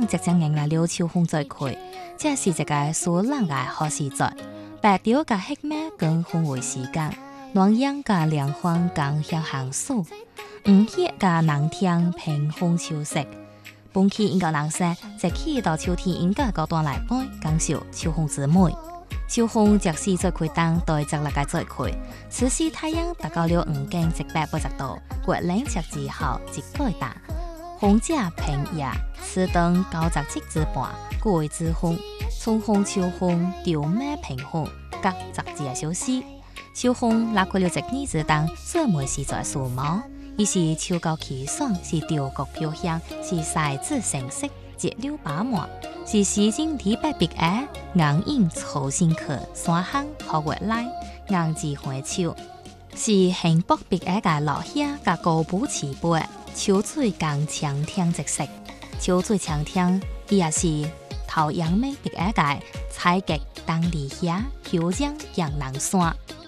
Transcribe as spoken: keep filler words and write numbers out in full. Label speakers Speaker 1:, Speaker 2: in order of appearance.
Speaker 1: 阳即將迎來了秋風再開，這是一個暑冷嘅好時節。白條嘅黑咩更風為時間，暖陽嘅涼風更向行數，五熱嘅冷天平風秋色。本期英國人說，即起到秋天應該高端來背，感受秋風之美。秋風即使再開當，對着力嘅再開，此時太陽達到了五經一百八十度，月亮赤之後一倍大。風者平野，此當九十七之半，故為之風。春風、秋風、調咩平風，各十字嘅小詩。秋風拉開了一年之當，最美是在樹毛。伊是秋高氣爽，是調角飄香，是曬子成色，節柳把滿，是詩經體白碧葉，硬影草心客，山坑學月來，硬字花秋，是輕薄碧葉嘅落葉，甲高補齊背，秋水更強天直色，秋水強天，伊也是頭陽美碧葉嘅採集當地遐，休養養人山。